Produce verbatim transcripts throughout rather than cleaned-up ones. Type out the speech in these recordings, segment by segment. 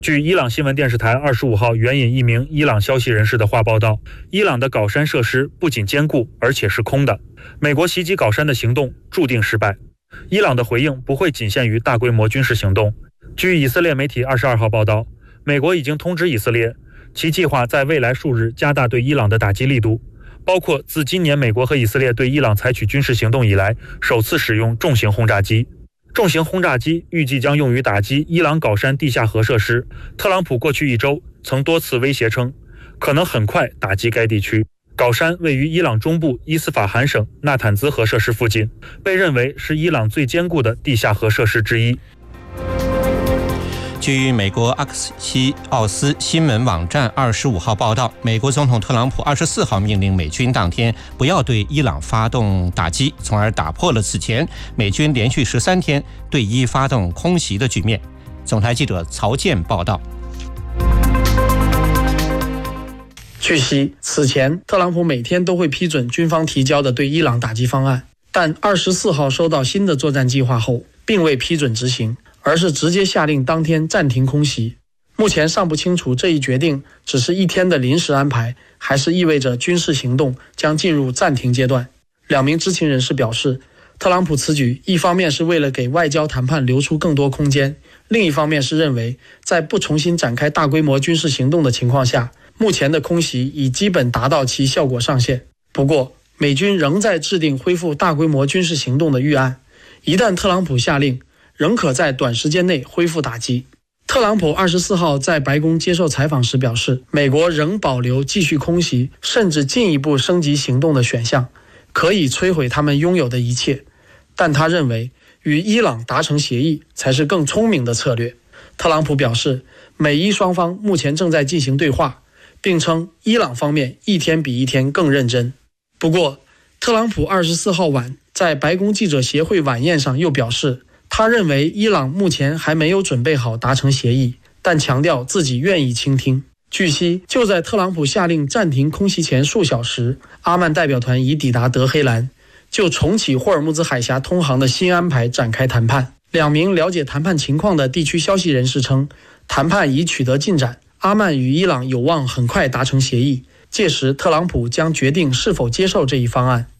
据伊朗新闻电视台二十五号援引一名伊朗消息人士的话报道，伊朗的镐山设施不仅坚固，而且是空的。美国袭击镐山的行动注定失败。伊朗的回应不会仅限于大规模军事行动。据以色列媒体二十二号报道，美国已经通知以色列，其计划在未来数日加大对伊朗的打击力度，包括自今年美国和以色列对伊朗采取军事行动以来，首次使用重型轰炸机。重型轰炸机预计将用于打击伊朗镐山地下核设施。特朗普过去一周曾多次威胁称，可能很快打击该地区。镐山位于伊朗中部伊斯法罕省纳坦兹核设施附近，被认为是伊朗最坚固的地下核设施之一。 据美国阿克西奥斯新闻网站二十五号报道，美国总统特朗普二十四号命令美军当天不要对伊朗发动打击，从而打破了此前美军连续十三天对伊发动空袭的局面。总台记者曹健报道。 据悉，此前特朗普每天都会批准军方提交的对伊朗打击方案，但二十四号收到新的作战计划后，并未批准执行，而是直接下令当天暂停空袭。目前尚不清楚这一决定只是一天的临时安排，还是意味着军事行动将进入暂停阶段。两名知情人士表示，特朗普此举一方面是为了给外交谈判留出更多空间，另一方面是认为在不重新展开大规模军事行动的情况下，目前的空袭已基本达到其效果上限。不过，美军仍在制定恢复大规模军事行动的预案，一旦特朗普下令，仍可在短时间内恢复打击。特朗普二十四号在白宫接受采访时表示，美国仍保留继续空袭，甚至进一步升级行动的选项，可以摧毁他们拥有的一切。但他认为，与伊朗达成协议才是更聪明的策略。特朗普表示，美伊双方目前正在进行对话，并称伊朗方面一天比一天更认真。不过，特朗普二十四号晚在白宫记者协会晚宴上又表示，他认为伊朗目前还没有准备好达成协议，但强调自己愿意倾听。据悉，就在特朗普下令暂停空袭前数小时，阿曼代表团已抵达德黑兰，就重启霍尔木兹海峡通航的新安排展开谈判。两名了解谈判情况的地区消息人士称，谈判已取得进展，阿曼与伊朗有望很快达成协议，届时特朗普将决定是否接受这一方案。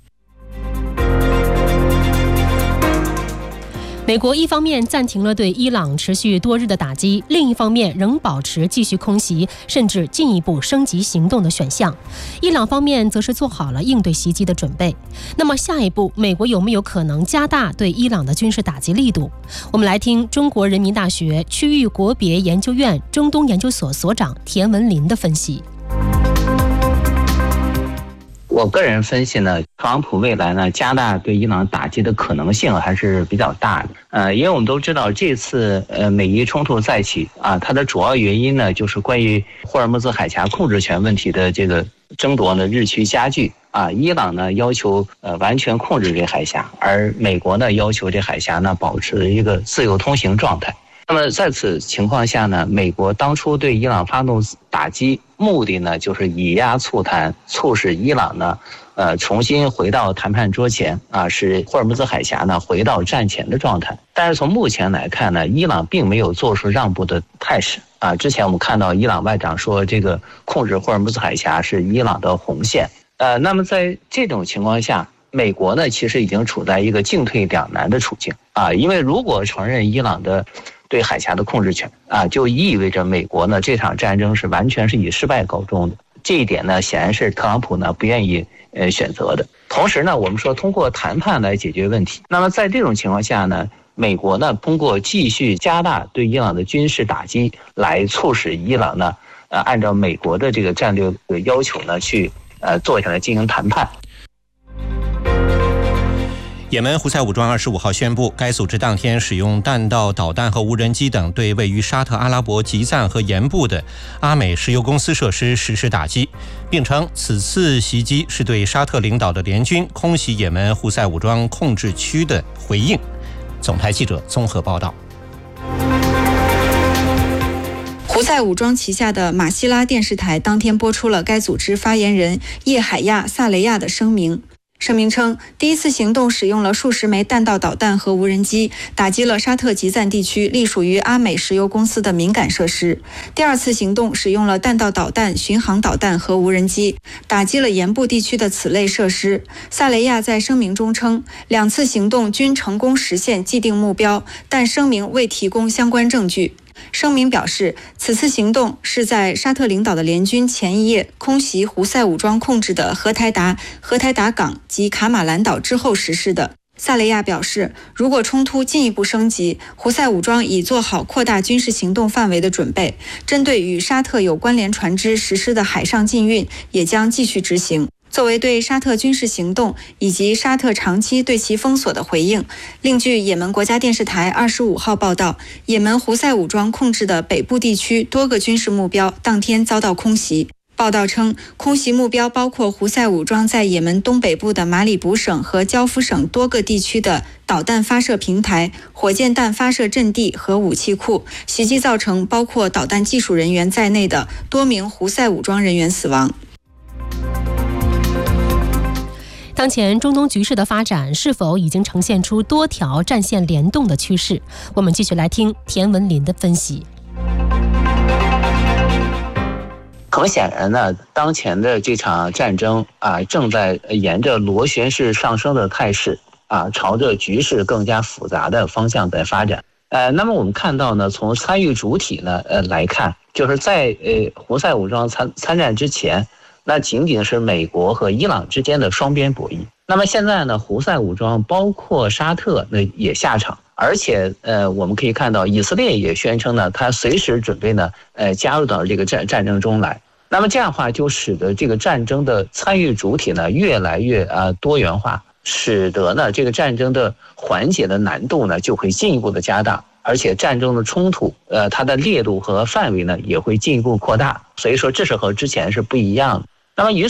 美国一方面暂停了对伊朗持续多日的打击，另一方面仍保持继续空袭甚至进一步升级行动的选项。伊朗方面则是做好了应对袭击的准备。那么下一步，美国有没有可能加大对伊朗的军事打击力度？我们来听中国人民大学区域国别研究院中东研究所所长田文林的分析。 我个人分析呢，特朗普未来呢加大对伊朗打击的可能性还是比较大的。呃，因为我们都知道这次呃美伊冲突再起啊，它的主要原因呢就是关于霍尔木兹海峡控制权问题的这个争夺呢日趋加剧啊。伊朗呢要求呃完全控制这海峡，而美国呢要求这海峡呢保持一个自由通行状态。那么在此情况下呢，美国当初对伊朗发动打击，目的呢就是以压促谈，促使伊朗呢，呃，重新回到谈判桌前啊，使霍尔木兹海峡呢回到战前的状态。但是从目前来看呢，伊朗并没有做出让步的态势啊。之前我们看到伊朗外长说，这个控制霍尔木兹海峡是伊朗的红线。呃，那么在这种情况下，美国呢其实已经处在一个进退两难的处境啊，因为如果承认伊朗的对海峡的控制权啊，就意味着美国呢这场战争是完全是以失败告终的。这一点呢，显然是特朗普呢不愿意呃选择的。同时呢，我们说通过谈判来解决问题。那么在这种情况下呢，美国呢通过继续加大对伊朗的军事打击，来促使伊朗呢呃按照美国的这个战略要求呢去呃坐下来进行谈判。 也门胡塞武装二十五号宣布，该组织当天使用弹道导弹和无人机等对位于沙特阿拉伯吉赞和盐部的阿美石油公司设施实施打击，并称此次袭击是对沙特领导的联军空袭也门胡塞武装控制区的回应。总台记者综合报道。 胡塞武装旗下的马希拉电视台当天播出了该组织发言人叶海亚·萨雷亚的声明。 声明称，第一次行动使用了数十枚弹道导弹和无人机，打击了沙特吉赞地区隶属于阿美石油公司的敏感设施。第二次行动使用了弹道导弹、巡航导弹和无人机，打击了盐部地区的此类设施。萨雷亚在声明中称，两次行动均成功实现既定目标，但声明未提供相关证据。声明表示，此次行动是在沙特领导的联军前一夜空袭胡塞武装控制的荷台达、荷台达港及卡马兰岛之后实施的。萨雷亚表示，如果冲突进一步升级，胡塞武装已做好扩大军事行动范围的准备，针对与沙特有关联船只实施的海上禁运也将继续执行。作为对沙特军事行动以及沙特长期对其封锁的回应，另据也门国家电视台二十五号报道，也门胡塞武装控制的北部地区多个军事目标当天遭到空袭。报道称，空袭目标包括胡塞武装在也门东北部的马里卜省和焦夫省多个地区的导弹发射平台、火箭弹发射阵地和武器库，袭击造成包括导弹技术人员在内的多名胡塞武装人员死亡。 当前中东局势的发展是否已经呈现出多条战线联动的趋势？我们继续来听田文林的分析。 很显然呢，当前的这场战争啊，正在沿着螺旋式上升的态势啊，朝着局势更加复杂的方向在发展。呃，那么我们看到呢，从参与主体呢，呃来看，就是在呃胡塞武装参参战之前，那仅仅是美国和伊朗之间的双边博弈。那么现在呢，胡塞武装包括沙特呢也下场，而且呃我们可以看到以色列也宣称呢，他随时准备呢呃加入到这个战战争中来。那么这样的话，就使得这个战争的参与主体呢越来越啊多元化，使得呢这个战争的缓解的难度呢就会进一步的加大。而且战争的冲突，呃，它的烈度和范围呢也会进一步扩大，所以说这是和之前是不一样的。那么与